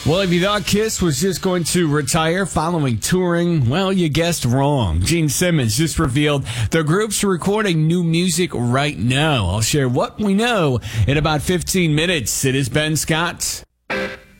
Well, if you thought Kiss was just going to retire following touring, well, you guessed wrong. Gene Simmons just revealed the group's recording new music right now. I'll share what we know in about 15 minutes. It is Ben Scott.